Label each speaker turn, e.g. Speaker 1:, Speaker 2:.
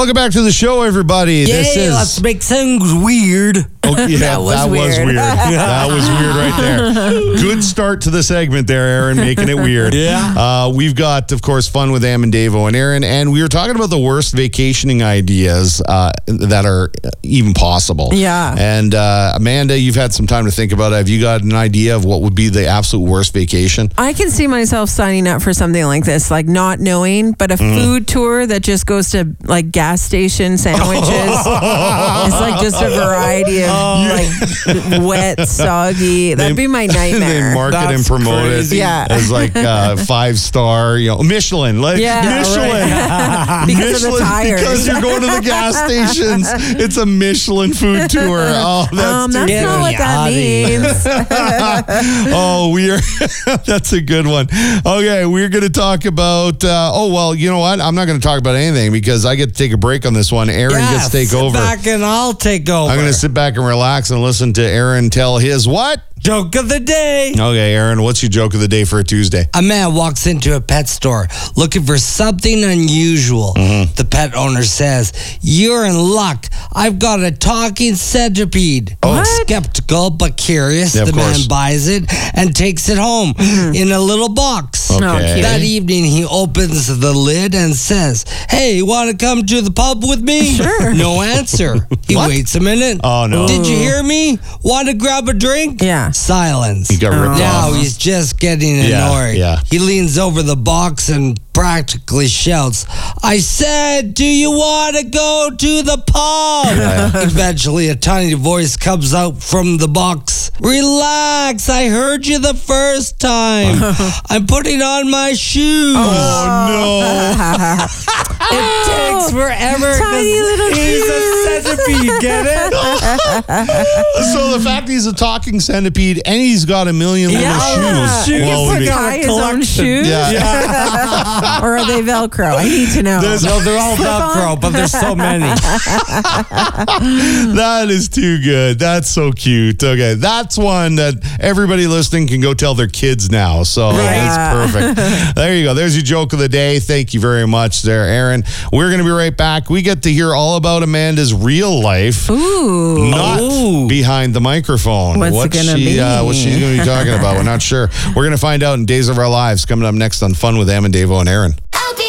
Speaker 1: Welcome back to the show, everybody.
Speaker 2: Let's make things weird.
Speaker 1: Oh, yeah, that was weird. That was weird right there. Good start to the segment there, Aaron, making it weird.
Speaker 2: Yeah.
Speaker 1: We've got, of course, Fun with Am and Davo and Aaron, and we were talking about the worst vacationing ideas that are even possible.
Speaker 3: Yeah.
Speaker 1: And Amanda, you've had some time to think about it. Have you got an idea of what would be the absolute worst vacation?
Speaker 3: I can see myself signing up for something like this, like not knowing, but a food tour that just goes to like gas station sandwiches. It's like just a variety of like wet, soggy. That'd be my nightmare.
Speaker 1: They market and promote it as like 5-star, Michelin. Like Michelin.
Speaker 3: Right. Because of the tires.
Speaker 1: Because you're going to the gas stations. It's a Michelin food tour. Oh, that's
Speaker 3: not what that means.
Speaker 1: we are. That's a good one. Okay, we're going to talk about. You know what? I'm not going to talk about anything because I get to take a break on this one. Aaron gets to take over.
Speaker 2: Sit back and I'll take over.
Speaker 1: I'm going to sit back and relax and listen to Aaron tell his what?
Speaker 2: Joke of the day.
Speaker 1: Okay, Aaron, what's your joke of the day for a Tuesday?
Speaker 2: A man walks into a pet store looking for something unusual. The pet owner says, "You're in luck. I've got a talking centipede." Skeptical but curious, the man buys it and takes it home in a little box.
Speaker 1: Okay.
Speaker 2: That evening, he opens the lid and says, "Hey, you want to come to the pub with me?"
Speaker 3: Sure.
Speaker 2: No answer. He waits a minute.
Speaker 1: Oh, no.
Speaker 2: Did you hear me? Want to grab a drink?
Speaker 3: Yeah.
Speaker 2: Silence.
Speaker 1: He got ripped
Speaker 2: Now
Speaker 1: off.
Speaker 2: he's just getting annoyed.
Speaker 1: Yeah.
Speaker 2: He leans over the box and practically shouts, "I said, do you want to go to the pub?" Eventually, a tiny voice comes out from the box. "Relax, I heard you the first time. I'm putting on my shoes." It takes forever
Speaker 3: Tiny little
Speaker 2: he's a centipede, get it?
Speaker 1: So the fact he's a talking centipede and he's got a million little shoes.
Speaker 2: Shoes.
Speaker 1: Well,
Speaker 2: Look
Speaker 1: we-
Speaker 2: at
Speaker 3: Tie his own shoes? Or are they Velcro? I need to know.
Speaker 2: No, they're all Velcro, but there's so many.
Speaker 1: That is too good. That's so cute. Okay, that's one that everybody listening can go tell their kids now. So that's perfect. There you go. There's your joke of the day. Thank you very much there, Aaron. We're going to be right back. We get to hear all about Amanda's real life.
Speaker 3: Ooh.
Speaker 1: Not behind the microphone.
Speaker 3: What's it gonna be?
Speaker 1: What she's going to be talking about. We're not sure. We're going to find out in Days of Our Lives coming up next on Fun with Am and Davo and Aaron.
Speaker 4: I'll be